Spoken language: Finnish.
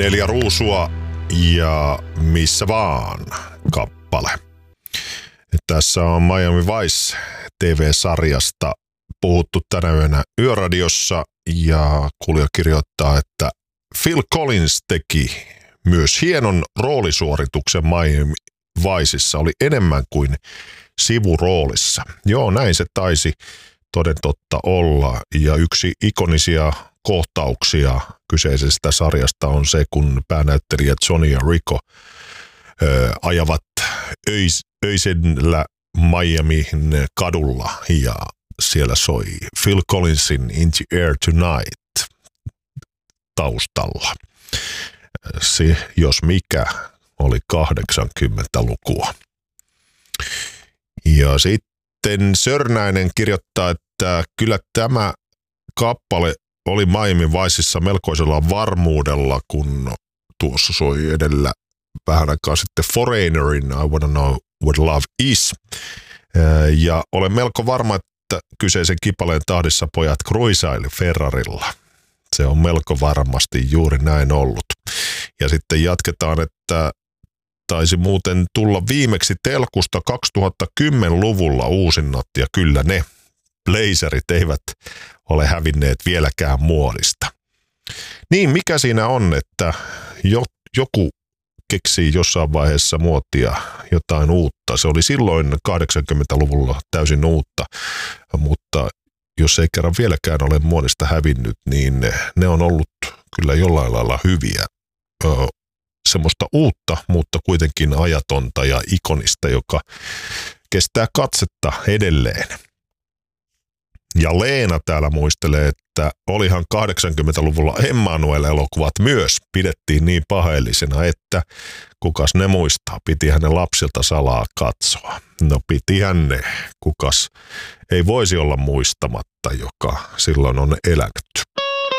4 ruusua ja missä vaan kappale. Tässä on Miami Vice TV-sarjasta puhuttu tänä yönä Yöradiossa ja kuulija kirjoittaa, että Phil Collins teki myös hienon roolisuorituksen Miami Viceissa, oli enemmän kuin sivuroolissa. Joo, näin se taisi toden totta olla, ja yksi ikonisia kohtauksia kyseisestä sarjasta on se, kun päänäyttelijät Johnny ja Rico ajavat öisellä Miamin kadulla ja siellä soi Phil Collinsin In the Air Tonight taustalla. Se, jos mikä, oli 80-lukua. Ja sitten Sörnäinen kirjoittaa, että kyllä tämä kappale oli Miami Viceissa melkoisella varmuudella, kun tuossa soi edellä vähän aikaa sitten Foreignerin I Wanna Know What Love Is. Ja olen melko varma, että kyseisen kipaleen tahdissa pojat kruisaili Ferrarilla. Se on melko varmasti juuri näin ollut. Ja sitten jatketaan, että taisi muuten tulla viimeksi telkusta 2010-luvulla uusinnat, ja kyllä ne blazerit eivät ole hävinneet vieläkään muodista. Niin, mikä siinä on, että joku keksii jossain vaiheessa muotia jotain uutta. Se oli silloin 80-luvulla täysin uutta, mutta jos ei kerran vieläkään ole muodista hävinnyt, niin ne on ollut kyllä jollain lailla hyviä. Semmoista uutta, mutta kuitenkin ajatonta ja ikonista, joka kestää katsetta edelleen. Ja Leena täällä muistelee, että olihan 80-luvulla Emmanuel-elokuvat myös pidettiin niin paheellisena, että kukas ne muistaa, pitihän ne lapsilta salaa katsoa. No pitihän ne, kukas ei voisi olla muistamatta, joka silloin on elänyt.